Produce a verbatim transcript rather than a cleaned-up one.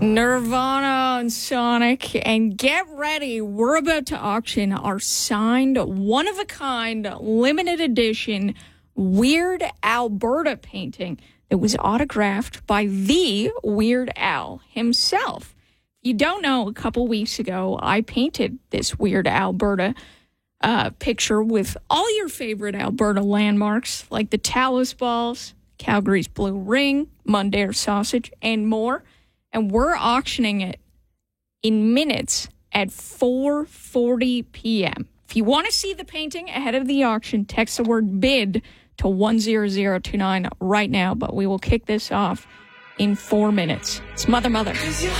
Nirvana and Sonic, and get ready. We're about to auction our signed, one-of-a-kind, limited edition Weird Alberta painting that was autographed by the Weird Al himself. If you don't know, a couple weeks ago, I painted this Weird Alberta uh, picture with all your favorite Alberta landmarks, like the Talus Balls, Calgary's Blue Ring, Mundare Sausage, and more. And we're auctioning it in minutes at four forty p.m. If you want to see the painting ahead of the auction, text the word BID to one zero zero two nine right now. But we will kick this off in four minutes. It's Mother Mother.